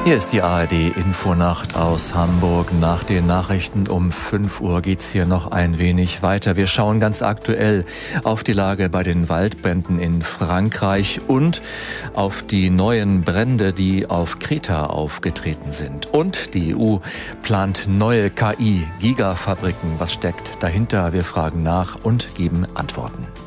Hier ist die ARD-Infonacht aus Hamburg. Nach den Nachrichten um 5 Uhr geht's hier noch ein wenig weiter. Wir schauen ganz aktuell auf die Lage bei den Waldbränden in Frankreich und auf die neuen Brände, die auf Kreta aufgetreten sind. Und die EU plant neue KI-Gigafabriken. Was steckt dahinter? Wir fragen nach und geben Antworten.